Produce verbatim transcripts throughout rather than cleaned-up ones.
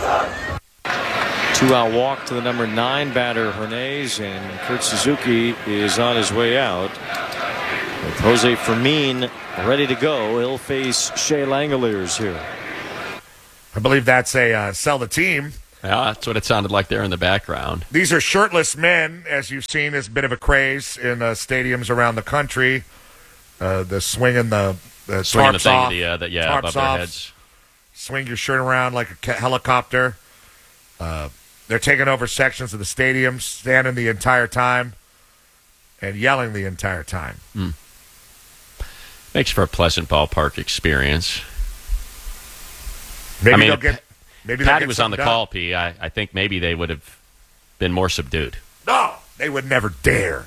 Two-out walk to the number nine batter, Hernandez, and Kurt Suzuki is on his way out. With Jose Fermin ready to go, he'll face Shea Langoliers here. I believe that's a uh, sell the team. Yeah, that's what it sounded like there in the background. These are shirtless men, as you've seen. It's a bit of a craze in uh, stadiums around the country. Uh, the swinging the, the swinging tarps the thing off, the, uh, the, yeah, above their off, heads. Swing your shirt around like a helicopter. Uh, they're taking over sections of the stadium, standing the entire time, and yelling the entire time. Mm. Makes for a pleasant ballpark experience. Maybe I mean, they'll get. Maybe Patty they'll get was on the done. call, P. I, I think maybe they would have been more subdued. No, they would never dare.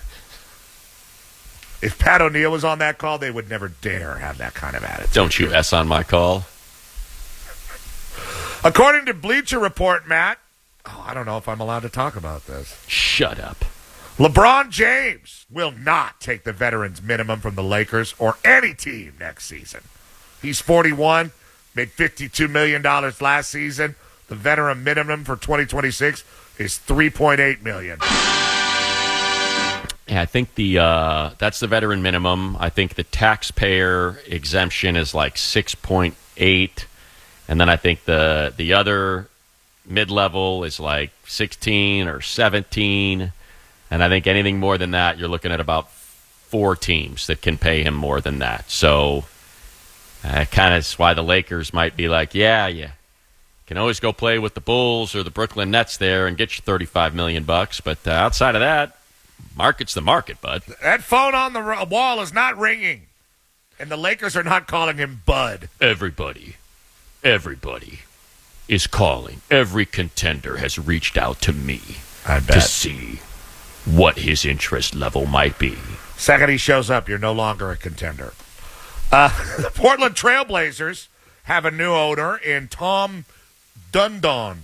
If Pat O'Neill was on that call, they would never dare have that kind of attitude. Don't you S on my call. According to Bleacher Report, Matt, oh, I don't know if I'm allowed to talk about this. Shut up. LeBron James will not take the veterans minimum from the Lakers or any team next season. He's forty-one, made fifty-two million dollars last season. The veteran minimum for twenty twenty-six is three point eight million dollars. Yeah, I think the uh, that's the veteran minimum. I think the taxpayer exemption is like six point eight, and then I think the the other mid-level is like sixteen or seventeen, and I think anything more than that, you're looking at about four teams that can pay him more than that. So uh, kind of is why the Lakers might be like, yeah, yeah, can always go play with the Bulls or the Brooklyn Nets there and get you thirty-five million bucks, but uh, outside of that, market's the market, bud. That phone on the wall is not ringing, and the Lakers are not calling him Bud. Everybody, everybody is calling. Every contender has reached out to me I bet. to see what his interest level might be. Second he shows up, you're no longer a contender. Uh, the Portland Trailblazers have a new owner in Tom Dundon.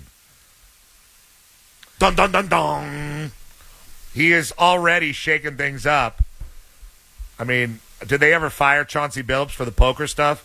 Dun dun dun dun. He is already shaking things up. I mean, did they ever fire Chauncey Billups for the poker stuff?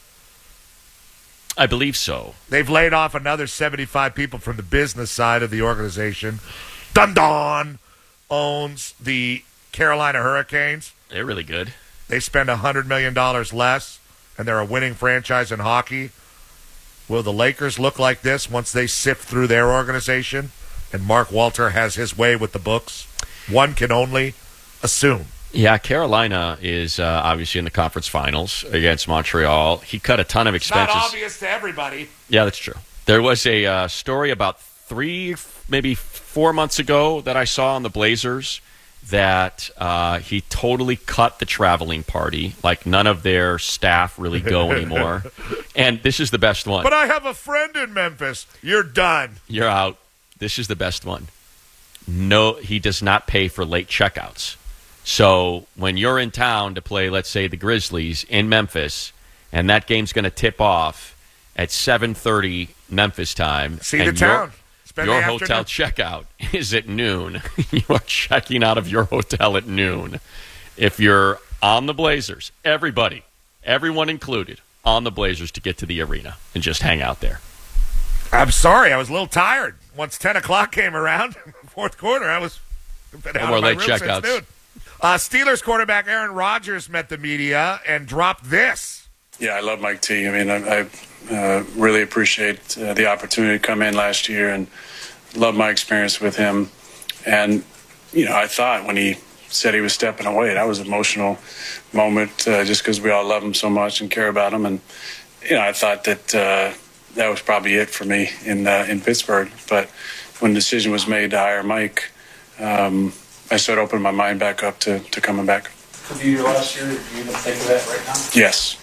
I believe so. They've laid off another seventy-five people from the business side of the organization. Dundon owns the Carolina Hurricanes. They're really good. They spend one hundred million dollars less, and they're a winning franchise in hockey. Will the Lakers look like this once they sift through their organization and Mark Walter has his way with the books? One can only assume. Yeah, Carolina is uh, obviously in the conference finals against Montreal. He cut a ton of expenses. It's not obvious to everybody. Yeah, that's true. There was a uh, story about three, maybe four months ago that I saw on the Blazers that uh, he totally cut the traveling party. Like none of their staff really go anymore. And this is the best one. But I have a friend in Memphis. You're done. You're out. This is the best one. No, he does not pay for late checkouts. So when you're in town to play, let's say, the Grizzlies in Memphis, and that game's going to tip off at seven thirty Memphis time. See the town. Spend Your the hotel checkout is at noon. You are checking out of your hotel at noon. If you're on the Blazers, everybody, everyone included, on the Blazers to get to the arena and just hang out there. I'm sorry. I was a little tired. Once ten o'clock came around, fourth quarter, I was been out more of my late room checkouts. since noon. Uh, Steelers quarterback Aaron Rodgers met the media and dropped this. Yeah, I love Mike T. I mean, I, I uh, really appreciate uh, the opportunity to come in last year and love my experience with him. And, you know, I thought when he said he was stepping away, that was an emotional moment uh, just because we all love him so much and care about him. And, you know, I thought that uh, that was probably it for me in uh, in Pittsburgh. But when the decision was made to hire Mike, um, I started opening my mind back up to, to coming back. The year last year, do you even think of that right now? Yes.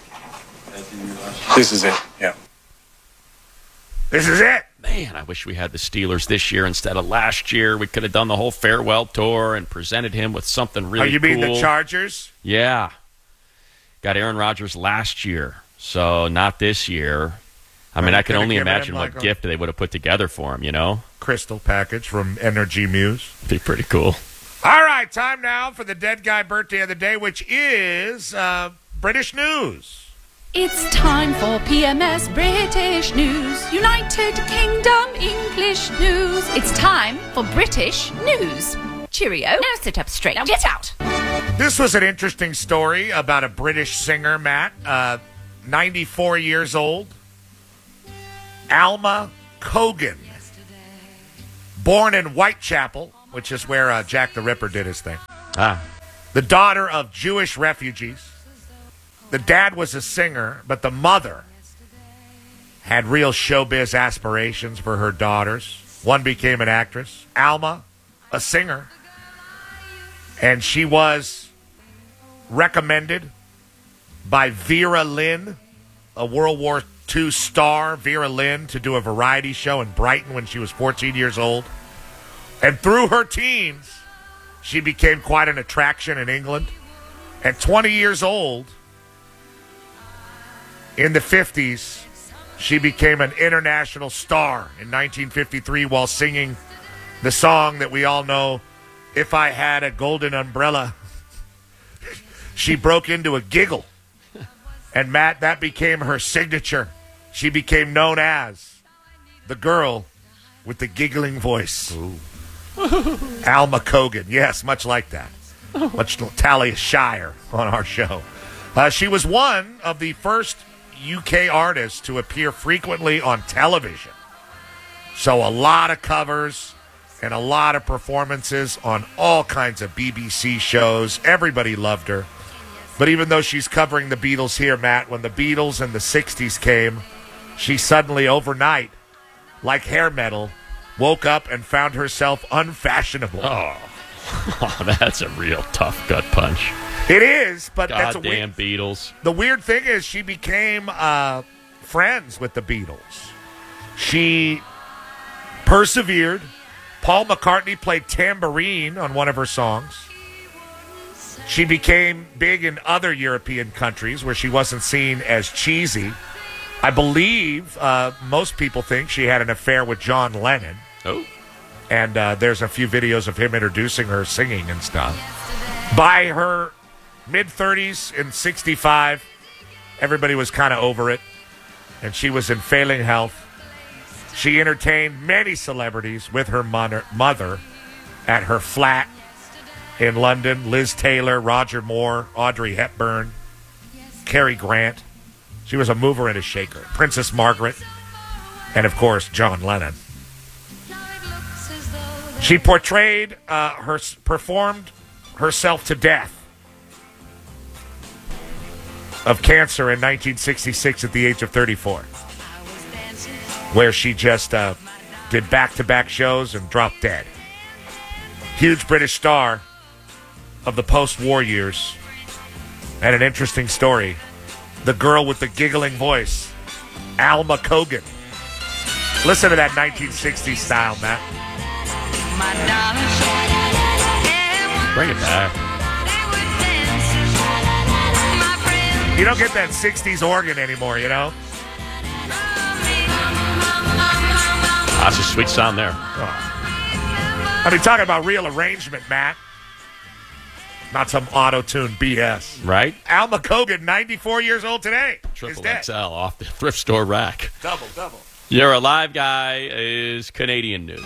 This is it, yeah. This is it. Man, I wish we had the Steelers this year instead of last year. We could have done the whole farewell tour and presented him with something really cool. Oh, you mean cool. the Chargers? Yeah. Got Aaron Rodgers last year, so not this year. I mean, Right, I can only imagine like what a- gift they would have put together for him, you know? Crystal package from Energy Muse. Be pretty cool. All right, time now for the dead guy birthday of the day, which is uh, British news. It's time for P M S British News. United Kingdom English British news. It's time for British news. Cheerio. Now sit up straight. Now get out. This was an interesting story about a British singer, Matt, uh, ninety-four years old. Alma Cogan. Born in Whitechapel, which is where uh, Jack the Ripper did his thing. Ah. The daughter of Jewish refugees. The dad was a singer, but the mother had real showbiz aspirations for her daughters. One became an actress. Alma, a singer. And she was recommended by Vera Lynn, a World War Two star, Vera Lynn, to do a variety show in Brighton when she was fourteen years old. And through her teens, she became quite an attraction in England. At twenty years old, in the fifties, she became an international star in nineteen fifty-three while singing the song that we all know, If I Had a Golden Umbrella. She broke into a giggle. And, Matt, that became her signature. She became known as the girl with the giggling voice. Ooh. Alma Cogan. Yes, much like that. Much Talia Shire on our show. Uh, she was one of the first U K artists to appear frequently on television. So a lot of covers and a lot of performances on all kinds of B B C shows. Everybody loved her. But even though she's covering the Beatles here, Matt, when the Beatles in the sixties came, she suddenly overnight, like hair metal, woke up and found herself unfashionable. Oh, oh that's a real tough gut punch. It is, but that's a goddamn weird, Beatles. The weird thing is she became uh, friends with the Beatles. She persevered. Paul McCartney played tambourine on one of her songs. She became big in other European countries where she wasn't seen as cheesy. I believe uh, most people think she had an affair with John Lennon. Oh. And uh, there's a few videos of him introducing her singing and stuff. By her mid-thirties in sixty-five, everybody was kind of over it. And she was in failing health. She entertained many celebrities with her mother, mother at her flat in London. Liz Taylor, Roger Moore, Audrey Hepburn, Cary Grant. She was a mover and a shaker. Princess Margaret, and of course, John Lennon. She portrayed uh, her, performed herself to death of cancer in nineteen sixty-six at the age of thirty-four, where she just uh, did back-to-back shows and dropped dead. Huge British star of the post-war years, and an interesting story. The girl with the giggling voice, Alma Cogan. Listen to that nineteen sixties style, Matt. Bring it back. You don't get that sixties organ anymore, you know? That's a sweet sound there. Oh. I mean, talking about real arrangement, Matt. Not some auto-tune B S. Right? Alma Cogan, ninety-four years old today. Triple X L off the thrift store rack. Double, double. You're a live guy is Canadian news.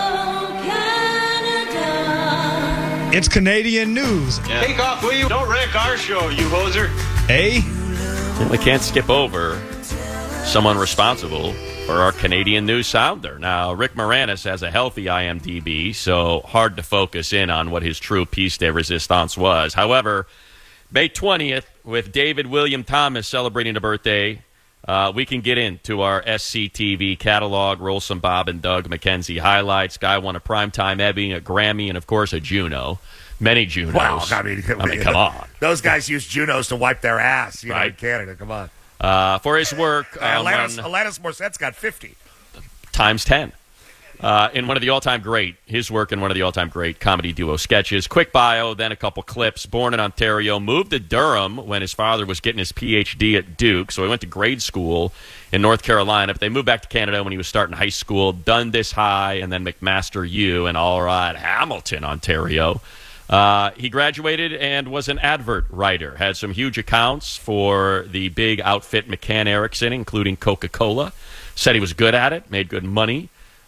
It's Canadian news. Yeah. Take off, will you? Don't wreck our show, you hoser. Eh? We can't skip over someone responsible for our Canadian news sounder. Now, Rick Moranis has a healthy I M D B, so hard to focus in on what his true piece de resistance was. However, May twentieth, with David William Thomas celebrating a birthday, uh, we can get into our S C T V catalog, roll some Bob and Doug McKenzie highlights. Guy won a Primetime Emmy, a Grammy, and, of course, a Juno. Many Junos. Wow, I mean, I mean come on. Those guys use Junos to wipe their ass, you know, Right. in Canada. Come on. Uh, for his work, Uh, um, Alanis, on- Alanis Morissette's got fifty. times ten. Uh, in one of the all-time great, his work in one of the all-time great comedy duo sketches. Quick bio, then a couple clips. Born in Ontario, moved to Durham when his father was getting his P H D at Duke, so he went to grade school in North Carolina, but they moved back to Canada when he was starting high school. Dundas High, and then McMaster U, and all right, Hamilton, Ontario. Uh, he graduated and was an advert writer. Had some huge accounts for the big outfit McCann Erickson, including Coca-Cola. Said he was good at it, made good money.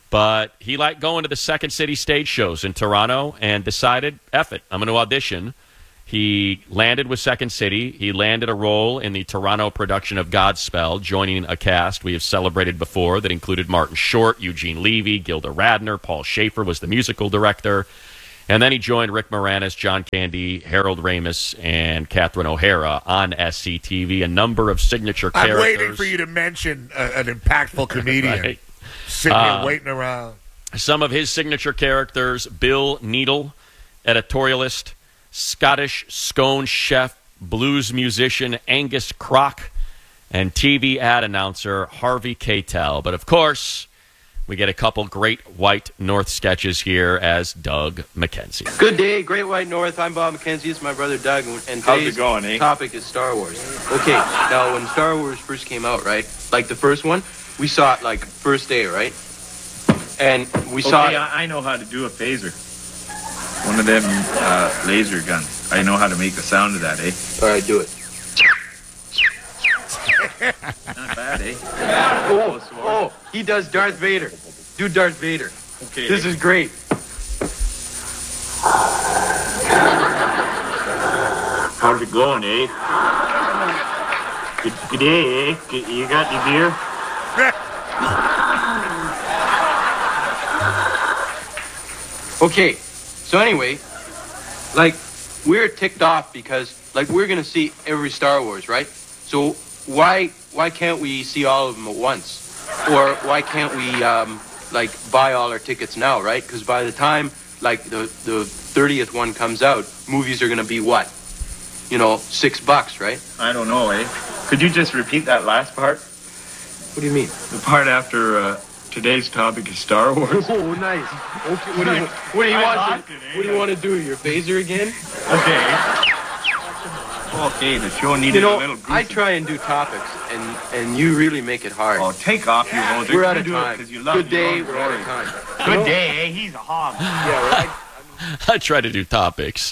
But he liked going to the Second City stage shows in Toronto and decided, F it, I'm going to audition. He landed with Second City. He landed a role in the Toronto production of Godspell, joining a cast we have celebrated before that included Martin Short, Eugene Levy, Gilda Radner, Paul Schaefer was the musical director. And then he joined Rick Moranis, John Candy, Harold Ramis, and Catherine O'Hara on S C T V, a number of signature I'm characters. waiting for you to mention a, an impactful comedian. Right. Sitting here Uh, waiting around. Some of his signature characters: Bill Needle, editorialist, Scottish scone chef, blues musician Angus Crock, and T V ad announcer Harvey Keitel. But of course, we get a couple Great White North sketches here as Doug McKenzie. Good day, Great White North. I'm Bob McKenzie. It's my brother Doug, and How's today's it going, eh? topic is Star Wars. Okay, now when Star Wars first came out, right, like the first one, we saw it like first day, right? And we saw Okay, it. I I know how to do a phaser. One of them uh, laser guns. I know how to make the sound of that, eh? All right, do it. Not bad, eh? Oh, oh, he does Darth Vader. Do Darth Vader. Okay. This is great. How's it going, eh? Good, good day, eh? Good- You got your beer? Okay, so anyway, like, we're ticked off because, like, we're going to see every Star Wars, right? So why why can't we see all of them at once? Or why can't we, um, like, buy all our tickets now, right? Because by the time, like, the, the thirtieth one comes out, movies are going to be what? You know, six bucks, right? I don't know, eh? Could you just repeat that last part? What do you mean? The part after uh, today's topic is Star Wars. Oh, nice. Okay, what do you, what do you I want locked to, it, eh? what do you want to do? Your phaser again? Okay. Okay, the show needed You know, a little goofy. I try and do topics, and, and you really make it hard. Oh, take off, you hoser. We're out You of do it time. 'cause you love Good your day, own we're out of glory. time. Good day, eh? He's a hog. Yeah, right. I try to do topics.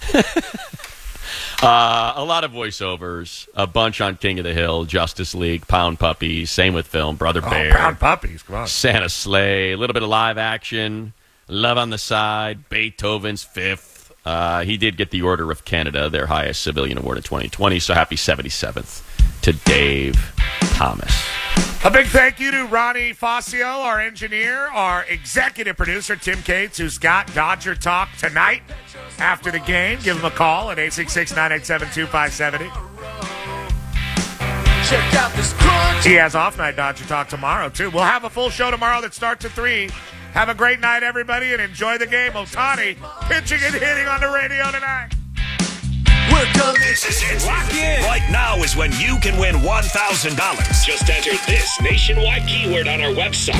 uh, a lot of voiceovers, a bunch on King of the Hill, Justice League, Pound Puppies, same with film, Brother Oh, Bear, Pound Puppies, come on. Santa Sleigh, a little bit of live action, Love on the Side, Beethoven's Fifth. Uh, he did get the Order of Canada, their highest civilian award in twenty twenty, so happy seventy-seventh to Dave Thomas. A big thank you to Ronnie Fazio, our engineer, our executive producer, Tim Cates, who's got Dodger Talk tonight after the game. Give him a call at eight six six, nine eight seven, two five seven zero. He has off night Dodger Talk tomorrow, too. We'll have a full show tomorrow that starts at three. Have a great night, everybody, and enjoy the game. Ohtani pitching and hitting on the radio tonight. This is it. Lock in. Right now is when you can win one thousand dollars. Just enter this nationwide keyword on our website.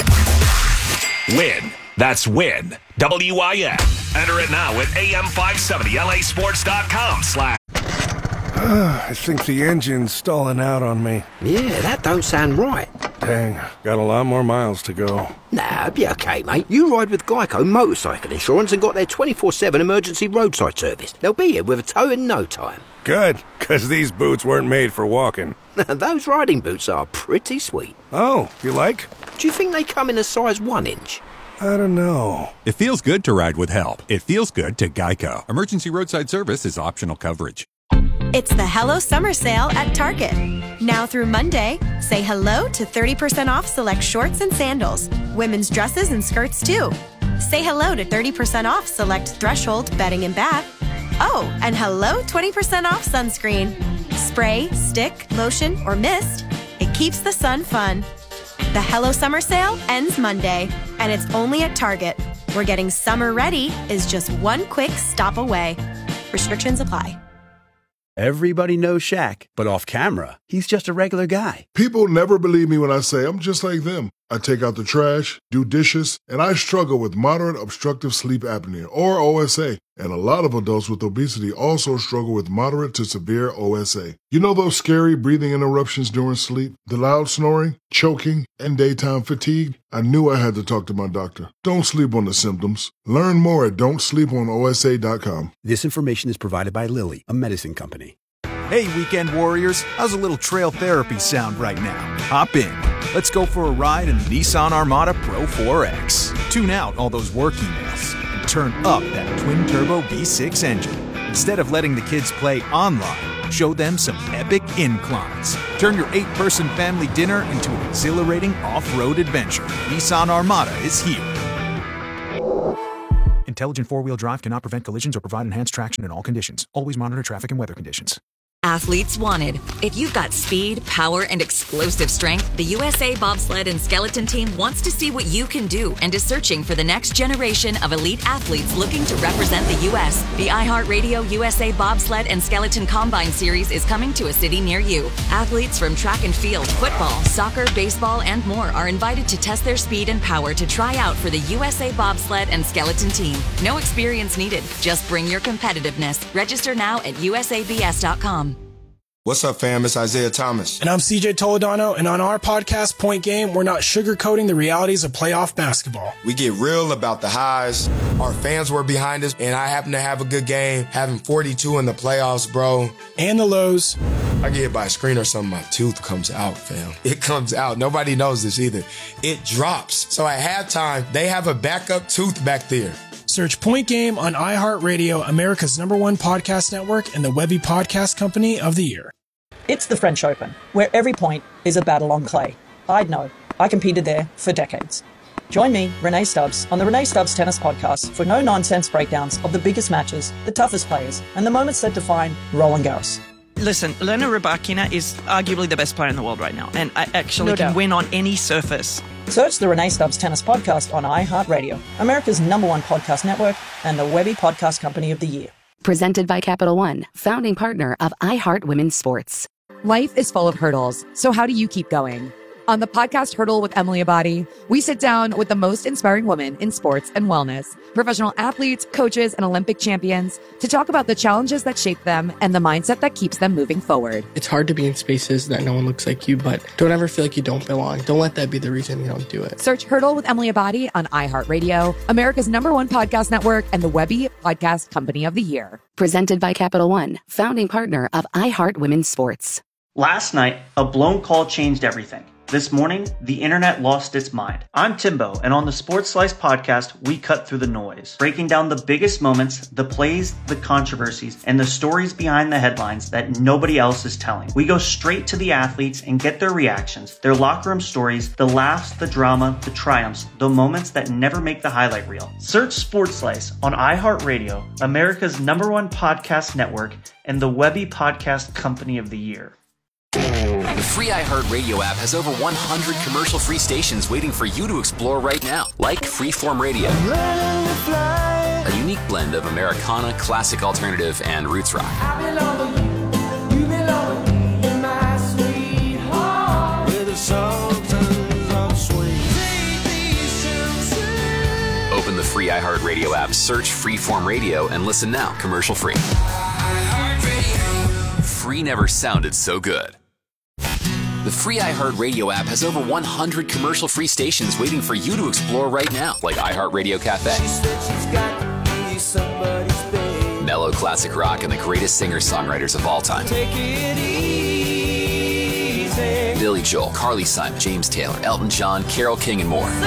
Win. That's win. W I N. Enter it now at A M five seventy L A sports dot com slash. I think the engine's stalling out on me. Yeah, that don't sound right. Dang, got a lot more miles to go. Nah, it'll be okay, mate. You ride with Geico Motorcycle Insurance and got their twenty-four seven emergency roadside service. They'll be here with a tow in no time. Good, because these boots weren't made for walking. Those riding boots are pretty sweet. Oh, you like? Do you think they come in a size one inch? I don't know. It feels good to ride with help. It feels good to Geico. Emergency roadside service is optional coverage. It's the Hello Summer Sale at Target. Now through Monday, say hello to thirty percent off select shorts and sandals, women's dresses and skirts too. Say hello to thirty percent off select Threshold bedding and bath. Oh, and hello twenty percent off sunscreen. Spray, stick, lotion, or mist, it keeps the sun fun. The Hello Summer Sale ends Monday, and it's only at Target, where getting summer ready is just one quick stop away. Restrictions apply. Everybody knows Shaq, but off camera, he's just a regular guy. People never believe me when I say I'm just like them. I take out the trash, do dishes, and I struggle with moderate obstructive sleep apnea, or O S A. And a lot of adults with obesity also struggle with moderate to severe O S A. You know those scary breathing interruptions during sleep, the loud snoring, choking, and daytime fatigue? I knew I had to talk to my doctor. Don't sleep on the symptoms. Learn more at don't sleep on O S A dot com. This information is provided by Lilly, a medicine company. Hey, weekend warriors, how's a little trail therapy sound right now? Hop in. Let's go for a ride in the Nissan Armada Pro four X. Tune out all those work emails and turn up that twin-turbo V six engine. Instead of letting the kids play online, show them some epic inclines. Turn your eight-person family dinner into an exhilarating off-road adventure. Nissan Armada is here. Intelligent four-wheel drive cannot prevent collisions or provide enhanced traction in all conditions. Always monitor traffic and weather conditions. Athletes wanted. If you've got speed, power, and explosive strength, the U S A Bobsled and Skeleton Team wants to see what you can do and is searching for the next generation of elite athletes looking to represent the U S The iHeartRadio U S A Bobsled and Skeleton Combine Series is coming to a city near you. Athletes from track and field, football, soccer, baseball, and more are invited to test their speed and power to try out for the U S A Bobsled and Skeleton Team. No experience needed. Just bring your competitiveness. Register now at U S A B S dot com. What's up, fam? It's Isaiah Thomas. And I'm C J Toledano, and on our podcast, Point Game, we're not sugarcoating the realities of playoff basketball. We get real about the highs. Our fans were behind us, and I happen to have a good game, having forty-two in the playoffs, bro. And the lows. I get hit by a screen or something, my tooth comes out, fam. It comes out. Nobody knows this either. It drops. So at halftime, they have a backup tooth back there. Search Point Game on iHeartRadio, America's number one podcast network, and the Webby Podcast Company of the Year. It's the French Open, where every point is a battle on clay. I'd know. I competed there for decades. Join me, Renee Stubbs, on the Renee Stubbs Tennis Podcast for no-nonsense breakdowns of the biggest matches, the toughest players, and the moments that define Roland Garros. Listen, Elena Rybakina is arguably the best player in the world right now, and I actually No can doubt. win on any surface. Search the Renee Stubbs Tennis Podcast on iHeartRadio, America's number one podcast network, and the Webby Podcast Company of the Year. Presented by Capital One, founding partner of iHeart Women's Sports. Life is full of hurdles, so how do you keep going? On the podcast Hurdle with Emily Abadi, we sit down with the most inspiring women in sports and wellness, professional athletes, coaches, and Olympic champions to talk about the challenges that shape them and the mindset that keeps them moving forward. It's hard to be in spaces that no one looks like you, but don't ever feel like you don't belong. Don't let that be the reason you don't do it. Search Hurdle with Emily Abadi on iHeartRadio, America's number one podcast network, and the Webby Podcast Company of the Year. Presented by Capital One, founding partner of iHeart Women's Sports. Last night, a blown call changed everything. This morning, the internet lost its mind. I'm Timbo, and on the Sports Slice podcast, we cut through the noise, breaking down the biggest moments, the plays, the controversies, and the stories behind the headlines that nobody else is telling. We go straight to the athletes and get their reactions, their locker room stories, the laughs, the drama, the triumphs, the moments that never make the highlight reel. Search Sports Slice on iHeartRadio, America's number one podcast network, and the Webby Podcast Company of the Year. The free iHeartRadio app has over one hundred commercial-free stations waiting for you to explore right now, like Freeform Radio, a unique blend of Americana, classic alternative, and roots rock. Open the free iHeartRadio app, search Freeform Radio, and listen now, commercial-free. Free never sounded so good. The free iHeartRadio app has over one hundred commercial-free stations waiting for you to explore right now, like iHeartRadio Cafe, mellow classic rock, and the greatest singer-songwriters of all time. Billy Joel, Carly Simon, James Taylor, Elton John, Carole King, and more.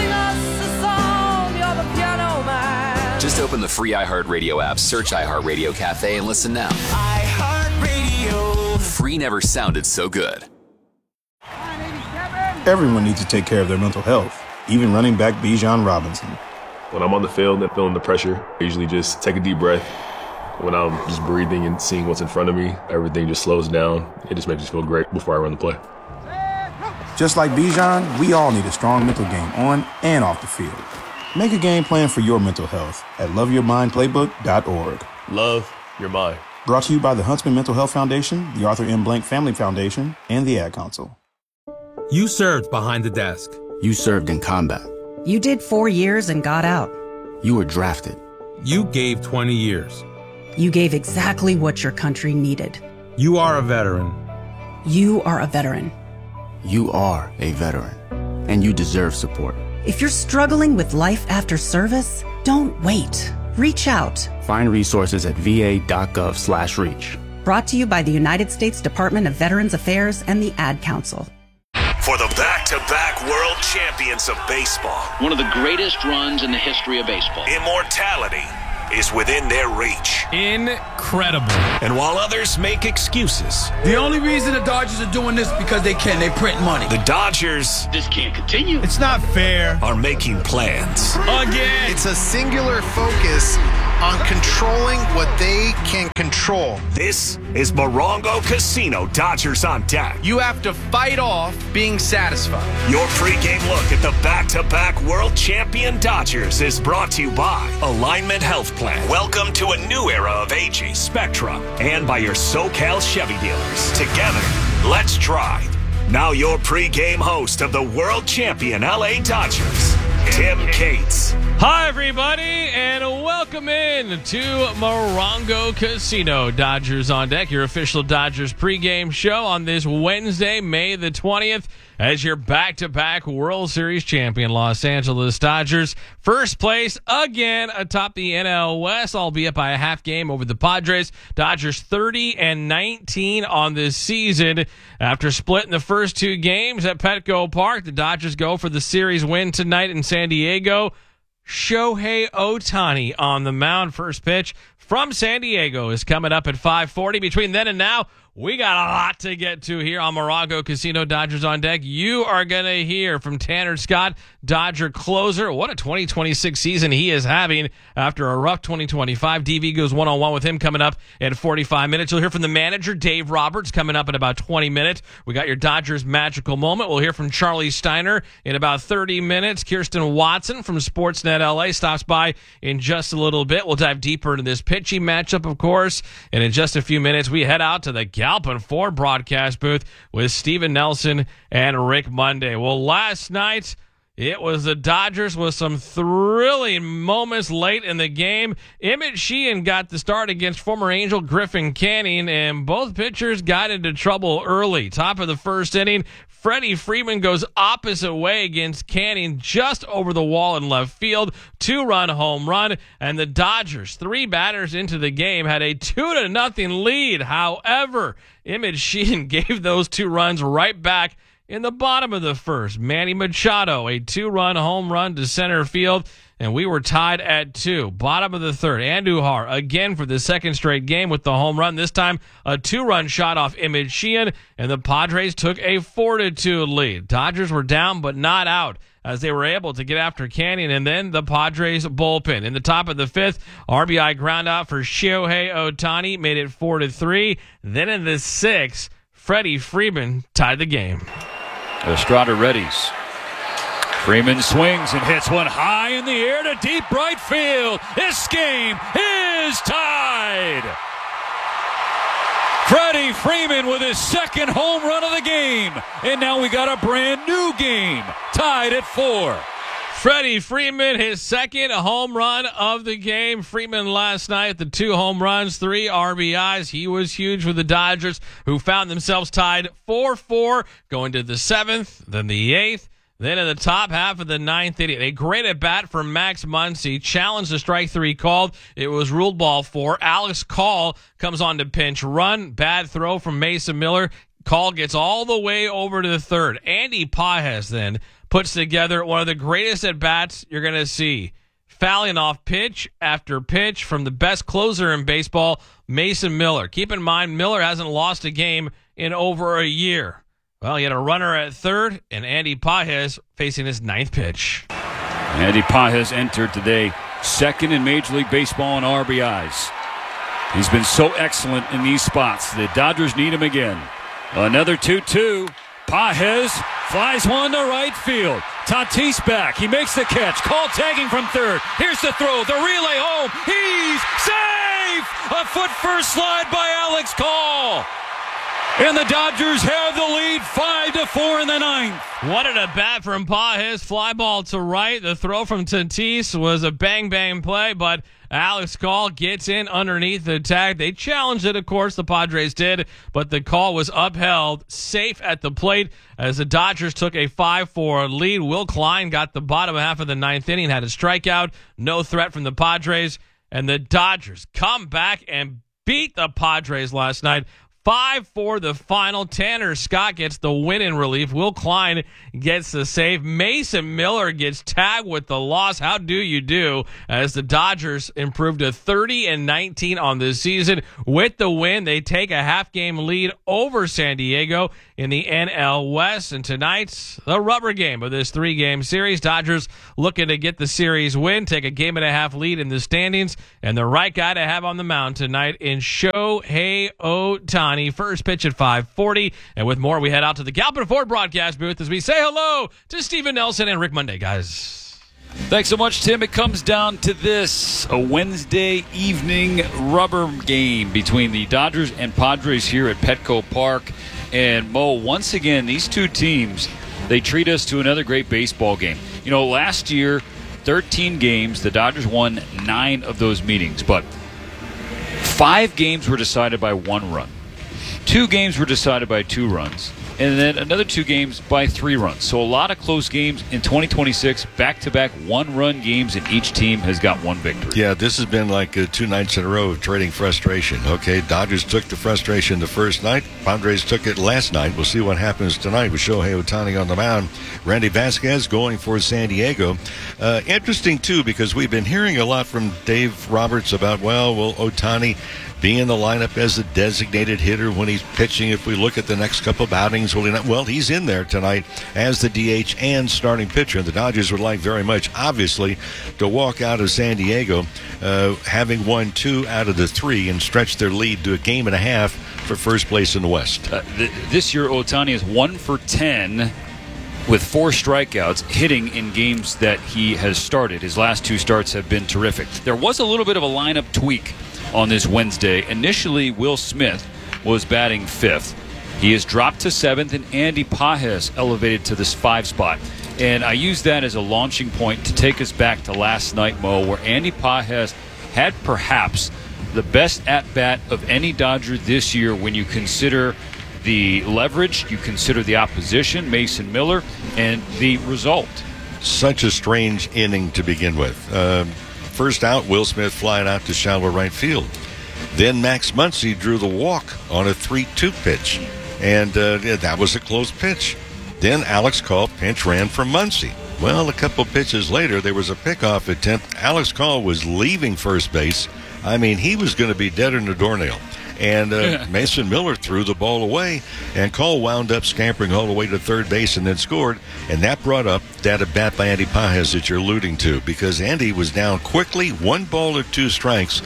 Just open the free iHeartRadio app, search iHeartRadio Cafe, and listen now. iHeartRadio. Free never sounded so good. Everyone needs to take care of their mental health, even running back Bijan Robinson. When I'm on the field and feeling the pressure, I usually just take a deep breath. When I'm just breathing and seeing what's in front of me, everything just slows down. It just makes me feel great before I run the play. Just like Bijan, we all need a strong mental game on and off the field. Make a game plan for your mental health at love your mind playbook dot org. Love your mind. Brought to you by the Huntsman Mental Health Foundation, the Arthur M. Blank Family Foundation, and the Ad Council. You served behind the desk. You served in combat. You did four years and got out. You were drafted. You gave twenty years. You gave exactly what your country needed. You are a veteran. You are a veteran. You are a veteran, and you deserve support. If you're struggling with life after service, don't wait. Reach out. Find resources at va.gov slash reach. Brought to you by the United States Department of Veterans Affairs and the Ad Council. for the back-to-back world champions of baseball. One of the greatest runs in the history of baseball. Immortality is within their reach. Incredible. And while others make excuses, the only reason the Dodgers are doing this because they can. They print money. The Dodgers, this can't continue. It's not fair. Are making plans. Again. It's a singular focus on controlling what they can control. This is Morongo Casino Dodgers on Deck. You have to fight off being satisfied. Your pregame look at the back-to-back world champion Dodgers is brought to you by Alignment Health Plan. Welcome to a new era of aging, Spectrum, and by your SoCal Chevy dealers. Together, let's drive. Now your pregame host of the world champion L A Dodgers, Tim Cates. Hi, everybody, and welcome in to Morongo Casino. Dodgers on Deck, your official Dodgers pregame show on this Wednesday, May the twentieth, as your back-to-back World Series champion Los Angeles Dodgers. First place again atop the N L West, albeit by a half game over the Padres. Dodgers thirty and nineteen on this season. After splitting the first two games at Petco Park, the Dodgers go for the series win tonight in San Diego. Shohei Ohtani on the mound. First pitch from San Diego is coming up at five forty. Between then and now, we got a lot to get to here on Morongo Casino Dodgers on Deck. You are going to hear from Tanner Scott, Dodger closer. What a twenty twenty-six season he is having after a rough twenty twenty-five. D V goes one-on-one with him coming up at forty-five minutes. You'll hear from the manager, Dave Roberts, coming up in about twenty minutes. We got your Dodgers magical moment. We'll hear from Charlie Steiner in about thirty minutes. Kirsten Watson from Sportsnet L A stops by in just a little bit. We'll dive deeper into this pitching matchup, of course. And in just a few minutes, we head out to the Galpin Ford broadcast booth with Steven Nelson and Rick Monday. Well, last night, it was the Dodgers with some thrilling moments late in the game. Emmett Sheehan got the start against former Angel Griffin Canning, and both pitchers got into trouble early. Top of the first inning, Freddie Freeman goes opposite way against Canning, just over the wall in left field. Two-run home run, and the Dodgers, three batters into the game, had a two to nothing lead. However, Emmett Sheehan gave those two runs right back in the bottom of the first. Manny Machado, a two-run home run to center field, and we were tied at two. Bottom of the third, Andujar again for the second straight game with the home run. This time, a two-run shot off Emmett Sheehan, and the Padres took a four to two lead. Dodgers were down but not out as they were able to get after Canning, and then the Padres bullpen. In the top of the fifth, R B I ground out for Shohei Ohtani, made it four to three. Then in the sixth, Freddie Freeman tied the game. Estrada readies. Freeman swings and hits one high in the air to deep right field. This game is tied. Freddie Freeman with his second home run of the game. And now we got a brand new game, tied at four. Freddie Freeman, his second home run of the game. Freeman last night, the two home runs, three R B Is. He was huge with the Dodgers, who found themselves tied four four, going to the seventh, then the eighth. Then in the top half of the ninth inning, a great at-bat from Max Muncy, challenged the strike three called. It was ruled ball four. Alex Call comes on to pinch run. Bad throw from Mason Miller. Call gets all the way over to the third. Andy Pages then puts together one of the greatest at-bats you're going to see. Fouling off pitch after pitch from the best closer in baseball, Mason Miller. Keep in mind, Miller hasn't lost a game in over a year. Well, he had a runner at third, and Andy Pages facing his ninth pitch. Andy Pages entered today second in Major League Baseball in R B Is. He's been so excellent in these spots. The Dodgers need him again. Another two two. Pages flies one to right field. Tatis back. He makes the catch. Call tagging from third. Here's the throw. The relay home. He's safe! A foot first slide by Alex Call. And the Dodgers have the lead five to four in the ninth. What an at-bat from Pages. Fly ball to right. The throw from Tatis was a bang-bang play, but Alex Call gets in underneath the tag. They challenged it, of course, the Padres did, but the call was upheld, safe at the plate as the Dodgers took a five four lead. Will Klein got the bottom half of the ninth inning, had a strikeout, no threat from the Padres, and the Dodgers come back and beat the Padres last night. five four the final. Tanner Scott gets the win in relief. Will Klein gets the save. Mason Miller gets tagged with the loss. How do you do? As the Dodgers improved to thirty and nineteen on the season. With the win, they take a half-game lead over San Diego in the N L West. And tonight's the rubber game of this three-game series. Dodgers looking to get the series win, take a game and a half lead in the standings, and the right guy to have on the mound tonight in Shohei Ohtani. First pitch at five forty. And with more, we head out to the Galpin Ford broadcast booth as we say hello to Steven Nelson and Rick Monday, guys. Thanks so much, Tim. It comes down to this, a Wednesday evening rubber game between the Dodgers and Padres here at Petco Park. And, Mo, once again, these two teams, they treat us to another great baseball game. You know, last year, thirteen games, the Dodgers won nine of those meetings, but five games were decided by one run. Two games were decided by two runs. And then another two games by three runs. So a lot of close games in twenty twenty-six, back-to-back one-run games, and each team has got one victory. Yeah, this has been like uh, two nights in a row of trading frustration. Okay, Dodgers took the frustration the first night. Padres took it last night. We'll see what happens tonight with Shohei Ohtani on the mound. Randy Vasquez going for San Diego. Uh, interesting, too, because we've been hearing a lot from Dave Roberts about, well, will Ohtani be in the lineup as a designated hitter when he's pitching? If we look at the next couple of outings, will he not? Well, he's in there tonight as the D H and starting pitcher. And the Dodgers would like very much, obviously, to walk out of San Diego uh, having won two out of the three and stretch their lead to a game and a half for first place in the West. Uh, th- this year, Ohtani is one for ten with four strikeouts, hitting in games that he has started. His last two starts have been terrific. There was a little bit of a lineup tweak on this Wednesday. Initially, Will Smith was batting fifth. He has dropped to seventh, and Andy Pages elevated to this five spot. And I use that as a launching point to take us back to last night, Mo, where Andy Pages had perhaps the best at-bat of any Dodger this year when you consider the leverage, you consider the opposition, Mason Miller, and the result. Such a strange inning to begin with. Um, First out, Will Smith flying out to shallow right field. Then Max Muncy drew the walk on a three two pitch. And uh, yeah, that was a close pitch. Then Alex Call pinch ran for Muncy. Well, a couple pitches later, there was a pickoff attempt. Alex Call was leaving first base. I mean, he was going to be deader than a doornail. And uh, Mason Miller threw the ball away, and Cole wound up scampering all the way to third base and then scored. And that brought up that at bat by Andy Pages that you're alluding to, because Andy was down quickly, one ball or two strikes.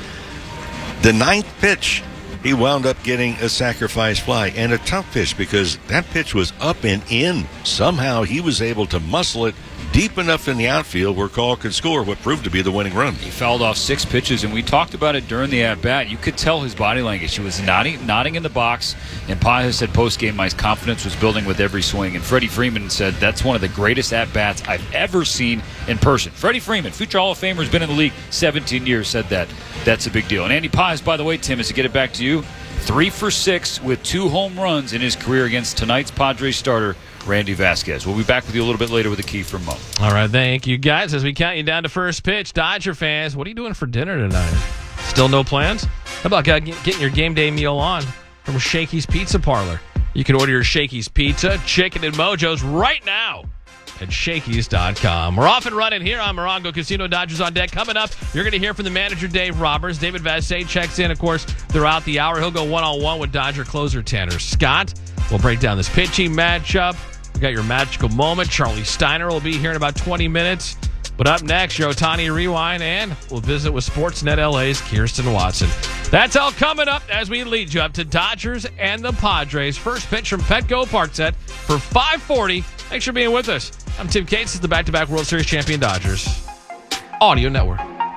The ninth pitch, he wound up getting a sacrifice fly, and a tough pitch because that pitch was up and in. Somehow he was able to muscle it deep enough in the outfield where Call could score what proved to be the winning run. He fouled off six pitches, and we talked about it during the at-bat. You could tell his body language. He was nodding, nodding in the box, and Pages said post-game, my confidence was building with every swing. And Freddie Freeman said, that's one of the greatest at-bats I've ever seen in person. Freddie Freeman, future Hall of Famer, has been in the league seventeen years, said that. That's a big deal. And Andy Pages, by the way, Tim, is to get it back to you, three for six with two home runs in his career against tonight's Padres starter, Randy Vasquez. We'll be back with you a little bit later with a key from Mo. All right, thank you, guys. As we count you down to first pitch, Dodger fans, what are you doing for dinner tonight? Still no plans? How about getting your game day meal on from Shakey's Pizza Parlor? You can order your Shakey's Pizza, Chicken, and Mojos right now at Shakey's dot com. We're off and running here on Morongo Casino. Dodgers on deck. Coming up, you're going to hear from the manager, Dave Roberts. David Vassegh checks in, of course, throughout the hour. He'll go one-on-one with Dodger closer Tanner Scott. We'll break down this pitching matchup. We got your magical moment. Charlie Steiner will be here in about twenty minutes. But up next, your Ohtani Rewind, and we'll visit with Sportsnet L A's Kirsten Watson. That's all coming up as we lead you up to Dodgers and the Padres. First pitch from Petco Park set for five forty. Thanks for being with us. I'm Tim Cates. This is the back-to-back World Series champion Dodgers Audio Network.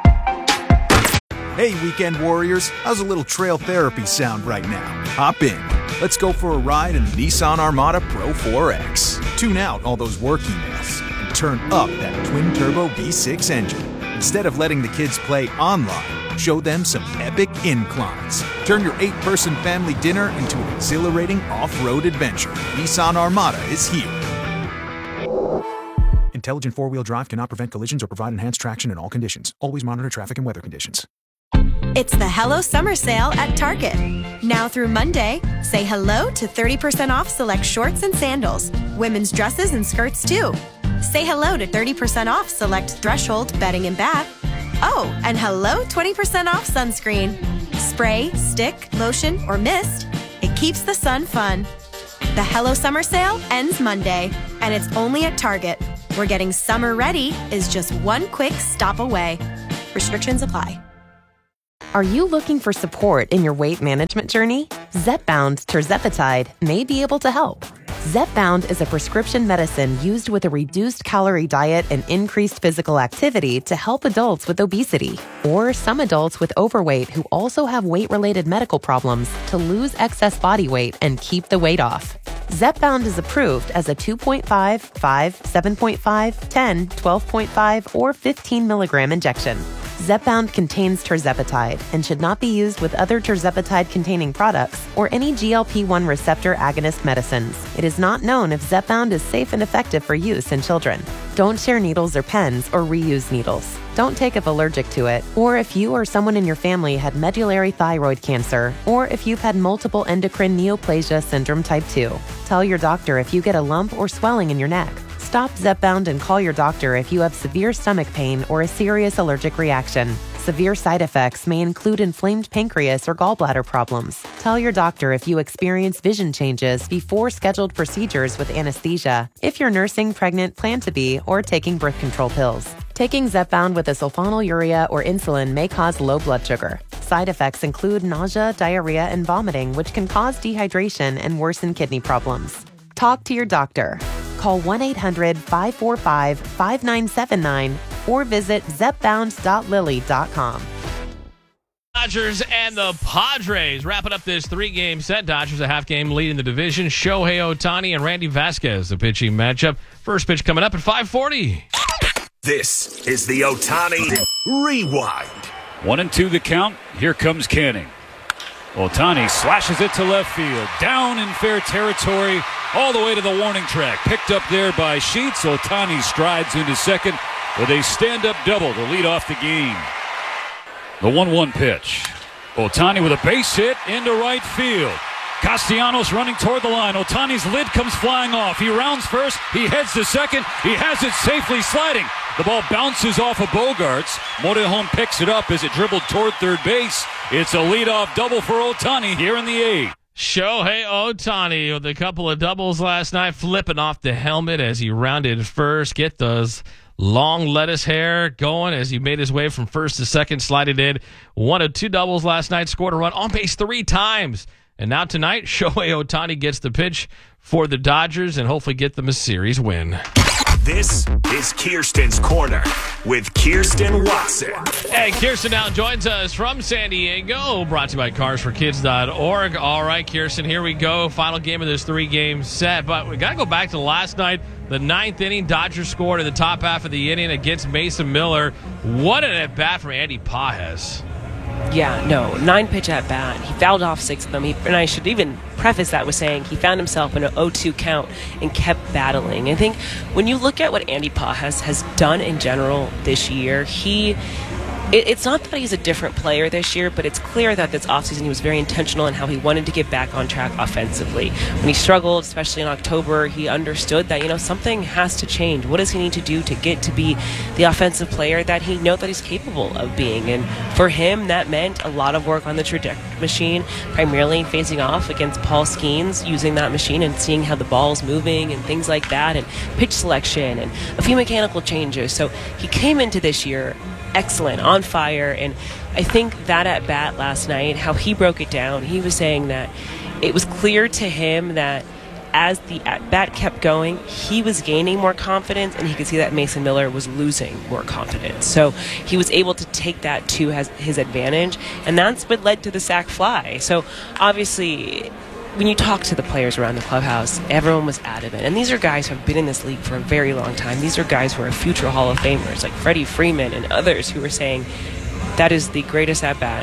Hey, Weekend Warriors. How's a little trail therapy sound right now? Hop in. Let's go for a ride in the Nissan Armada Pro four X. Tune out all those work emails and turn up that twin-turbo V six engine. Instead of letting the kids play online, show them some epic inclines. Turn your eight-person family dinner into an exhilarating off-road adventure. Nissan Armada is here. Intelligent four-wheel drive cannot prevent collisions or provide enhanced traction in all conditions. Always monitor traffic and weather conditions. It's the Hello Summer Sale at Target. Now through Monday, say hello to thirty percent off select shorts and sandals, women's dresses and skirts too. Say hello to thirty percent off select Threshold bedding and bath. Oh, and hello twenty percent off sunscreen. Spray, stick, lotion, or mist, it keeps the sun fun. The Hello Summer Sale ends Monday, and it's only at Target, where getting summer ready is just one quick stop away. Restrictions apply. Are you looking for support in your weight management journey? Zepbound tirzepatide may be able to help. Zepbound is a prescription medicine used with a reduced calorie diet and increased physical activity to help adults with obesity or some adults with overweight who also have weight-related medical problems to lose excess body weight and keep the weight off. Zepbound is approved as a two point five, five, seven point five, ten, twelve point five, or fifteen milligram injection. Zepbound contains tirzepatide and should not be used with other tirzepatide-containing products or any G L P one receptor agonist medicines. It is not known if Zepbound is safe and effective for use in children. Don't share needles or pens or reuse needles. Don't take if allergic to it, or if you or someone in your family had medullary thyroid cancer, or if you've had multiple endocrine neoplasia syndrome type two. Tell your doctor if you get a lump or swelling in your neck. Stop Zepbound and call your doctor if you have severe stomach pain or a serious allergic reaction. Severe side effects may include inflamed pancreas or gallbladder problems. Tell your doctor if you experience vision changes before scheduled procedures with anesthesia, if you're nursing, pregnant, plan to be, or taking birth control pills. Taking Zepbound with a sulfonylurea or insulin may cause low blood sugar. Side effects include nausea, diarrhea, and vomiting, which can cause dehydration and worsen kidney problems. Talk to your doctor. Call one eight hundred, five four five, five nine seven nine or visit zepbound dot lilly dot com. Dodgers and the Padres wrapping up this three-game set. Dodgers a half-game lead in the division. Shohei Ohtani and Randy Vasquez, the pitching matchup. First pitch coming up at five forty. This is the Ohtani Rewind. One and two the count. Here comes Canning. Ohtani slashes it to left field. Down in fair territory, all the way to the warning track. Picked up there by Sheets. Ohtani strides into second with a stand-up double to lead off the game. The one one pitch. Ohtani with a base hit into right field. Castellanos running toward the line. Ohtani's lid comes flying off. He rounds first. He heads to second. He has it safely sliding. The ball bounces off of Bogarts. Morejon picks it up as it dribbled toward third base. It's a leadoff double for Ohtani here in the eighth. Shohei Ohtani with a couple of doubles last night, flipping off the helmet as he rounded first. Get those long lettuce hair going as he made his way from first to second, slided in. One of two doubles last night, scored a run on base three times. And now tonight, Shohei Ohtani gets the pitch for the Dodgers and hopefully get them a series win. This is Kirsten's Corner with Kirsten Watson. Hey, Kirsten now joins us from San Diego, brought to you by cars for kids dot org. All right, Kirsten, here we go. Final game of this three-game set. But we got to go back to last night. The ninth inning, Dodgers scored in the top half of the inning against Mason Miller. What an at-bat from Andy Pages. Yeah, no, nine pitch at bat. He fouled off six of them. He, and I should even preface that with saying he found himself in an oh two count and kept battling. I think when you look at what Andy Pages has done in general this year, he... It, it's not that he's a different player this year, but it's clear that this offseason he was very intentional in how he wanted to get back on track offensively. When he struggled, especially in October, he understood that, you know, something has to change. What does he need to do to get to be the offensive player that he knows that he's capable of being? And for him, that meant a lot of work on the trajectory machine, primarily facing off against Paul Skeens, using that machine and seeing how the ball's moving and things like that, and pitch selection and a few mechanical changes. So he came into this year excellent, on fire, and I think that at bat last night, how he broke it down, he was saying that it was clear to him that as the at bat kept going, he was gaining more confidence, and he could see that Mason Miller was losing more confidence. So he was able to take that to his, his advantage, and that's what led to the sac fly. So obviously, when you talk to the players around the clubhouse, everyone was adamant. And these are guys who have been in this league for a very long time. These are guys who are future Hall of Famers, like Freddie Freeman and others who were saying that is the greatest at-bat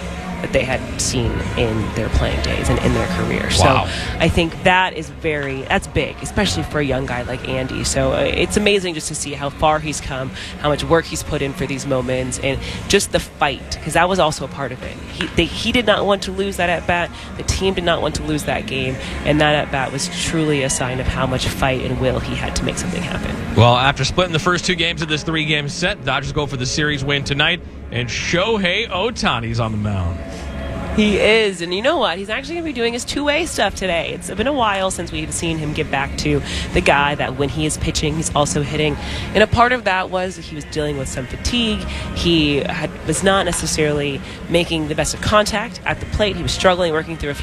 that they had seen in their playing days and in their career. Wow. So I think that is very, that's big, especially for a young guy like Andy. So uh, it's amazing just to see how far he's come, how much work he's put in for these moments, and just the fight, because that was also a part of it. He, they, he did not want to lose that at-bat. The team did not want to lose that game, and that at-bat was truly a sign of how much fight and will he had to make something happen. Well, after splitting the first two games of this three-game set, Dodgers go for the series win tonight, and Shohei Ohtani's on the mound. He is, and you know what? He's actually going to be doing his two-way stuff today. It's been a while since we've seen him get back to the guy that when he is pitching, he's also hitting. And a part of that was he was dealing with some fatigue. He had, was not necessarily making the best of contact at the plate. He was struggling, working through a few